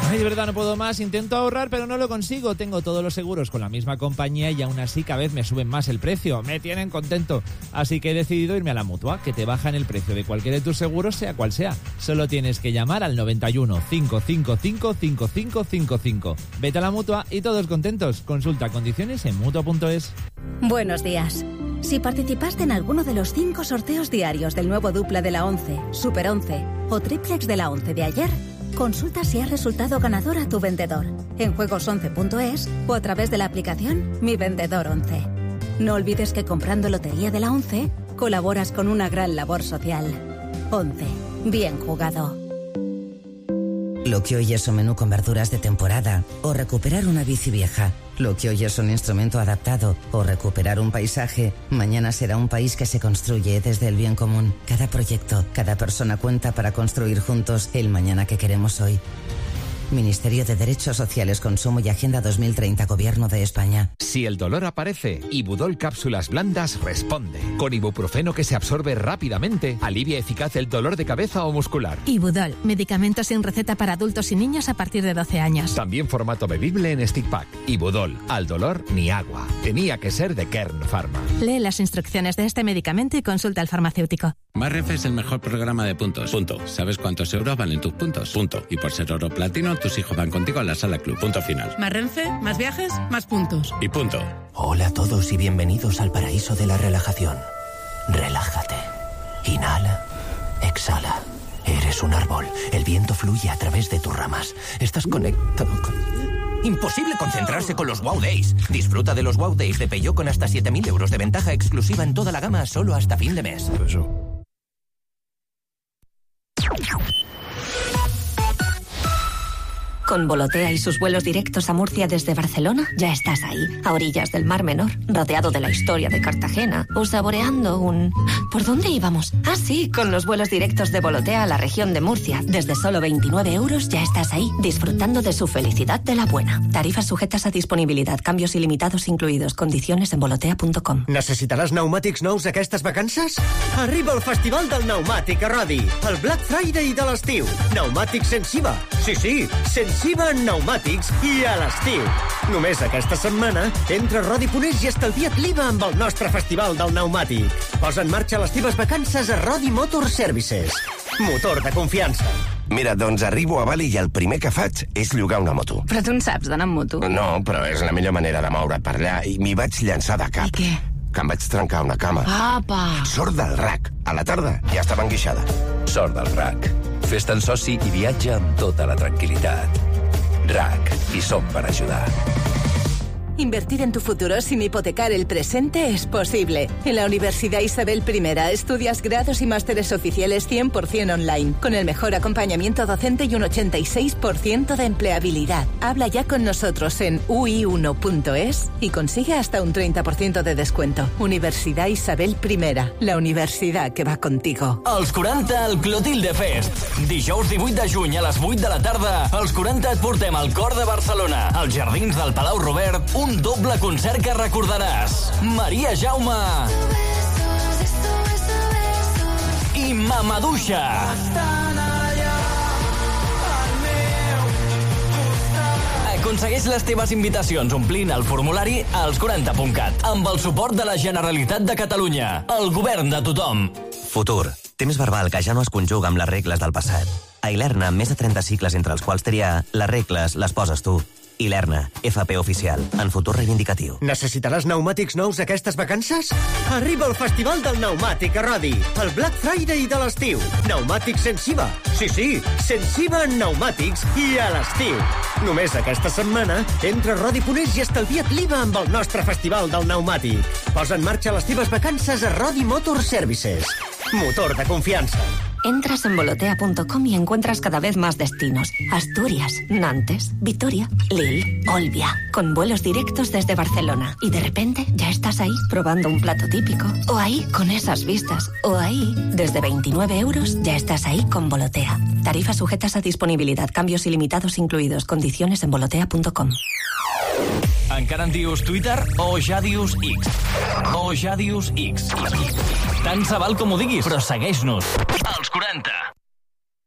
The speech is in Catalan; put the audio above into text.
Ay, de verdad no puedo más, intento ahorrar pero no lo consigo. Tengo todos los seguros con la misma compañía y aún así cada vez me suben más el precio. Me tienen contento. Así que he decidido irme a la Mutua, que te bajan el precio de cualquiera de tus seguros, sea cual sea. Solo tienes que llamar al 91 555 5555. Vete a la Mutua y todos contentos. Consulta condiciones en Mutua.es. Buenos días. Si participaste en alguno de los 5 sorteos diarios del nuevo dupla de la 11, Super 11 o triplex de la 11 de ayer, consulta si has resultado ganador a tu vendedor en juegos11.es o a través de la aplicación Mi Vendedor 11. No olvides que comprando Lotería de la 11 colaboras con una gran labor social. 11. Bien jugado. Lo que hoy es un menú con verduras de temporada o recuperar una bici vieja. Lo que hoy es un instrumento adaptado o recuperar un paisaje, mañana será un país que se construye desde el bien común. Cada proyecto, cada persona cuenta para construir juntos el mañana que queremos hoy. Ministerio de Derechos Sociales, Consumo y Agenda 2030, Gobierno de España. Si el dolor aparece, Ibudol Cápsulas Blandas responde. Con ibuprofeno que se absorbe rápidamente, alivia eficaz el dolor de cabeza o muscular. Ibudol, medicamento sin receta para adultos y niños a partir de 12 años. También formato bebible en stick pack. Ibudol, al dolor ni agua. Tenía que ser de Kern Pharma. Lee las instrucciones de este medicamento y consulta al farmacéutico. Más Renfe es el mejor programa de puntos. Punto. ¿Sabes cuántos euros valen tus puntos? Punto. Y por ser oro platino, tus hijos van contigo a la sala club. Punto final. Más Renfe, más viajes, más puntos. Y punto. Hola a todos y bienvenidos al paraíso de la relajación. Relájate. Inhala. Exhala. Eres un árbol. El viento fluye a través de tus ramas. Estás conectado con... Imposible concentrarse con los Wow Days. Disfruta de los Wow Days de Peugeot con hasta 7.000 euros de ventaja exclusiva en toda la gama solo hasta fin de mes. Con Volotea y sus vuelos directos a Murcia desde Barcelona, ya estás ahí, a orillas del Mar Menor, rodeado de la historia de Cartagena, o saboreando un... ¿Por dónde íbamos? Ah, sí, con los vuelos directos de Volotea a la región de Murcia. Desde solo 29 euros ya estás ahí, disfrutando de su felicidad de la buena. Tarifas sujetas a disponibilitat, cambios ilimitados incluidos, condiciones en volotea.com. Necessitaràs pneumàtics nous aquestes vacances? Arriba el Festival del Pneumàtic a Rodi, el Black Friday de l'estiu. Pneumàtics sense IVA. Sí, sense IVA en pneumàtics i a l'estiu. Només aquesta setmana, entra a Rodi.es i estalvia't l'IVA amb el nostre Festival del Pneumàtic. Posa en marxa les teves vacances a Rodi Motor Services. Motor de confiança. Mira, doncs arribo a Bali i el primer que faig és llogar una moto. Però tu en saps d'anar amb moto? No, però és la millor manera de moure't per allà i m'hi vaig llançar de cap. I què? Que em vaig trencar una cama. Apa! Sort del RAC. A la tarda ja estava enguixada. Sort del RAC. Fes-te'n soci i viatja amb tota la tranquil·litat. RAC, y son para ayudar. Invertir en tu futuro sin hipotecar el presente es posible. En la Universidad Isabel I estudias grados y másteres oficiales 100% online, con el mejor acompañamiento docente y un 86% de empleabilidad. Habla ya con nosotros en ui1.es y consigue hasta un 30% de descuento. Universidad Isabel I, la universidad que va contigo. Els 40 al Clotilde Fest. Dijous 18 de juny a les 8 de la tarda, els 40 et portem al cor de Barcelona, als jardins del Palau Robert, un doble concert que recordaràs. Maria Jaume i Mamaduixa. Aconsegueix les teves invitacions omplint el formulari als 40.cat amb el suport de la Generalitat de Catalunya, el govern de tothom. Futur. Temps verbal que ja no es conjuga amb les regles del passat. A Ilerna, amb més de 30 cicles entre els quals triar, les regles les poses tu. Ilerna, FP oficial, en futur reivindicatiu. Necessitaràs pneumàtics nous aquestes vacances? Arriba el Festival del Pneumàtic a Rodi, el Black Friday de l'estiu. Pneumàtics sense IVA. Sí, sense IVA en pneumàtics i a l'estiu. Només aquesta setmana, entra a Rodi.es i estalvia't l'IVA amb el nostre Festival del Pneumàtic. Posa en marxa les teves vacances a Rodi Motor Services. Motor de confianza. Entras en volotea.com y encuentras cada vez más destinos. Asturias, Nantes, Vitoria, Lille, Olbia. Con vuelos directos desde Barcelona. Y de repente ya estás ahí probando un plato típico. O ahí con esas vistas. O ahí, desde 29 euros, ya estás ahí con Volotea. Tarifas sujetas a disponibilidad. Cambios ilimitados incluidos. Condiciones en volotea.com. Encara en dius Twitter o ja dius X? O ja dius X? Tant se val com ho diguis, però segueix-nos. Els 40.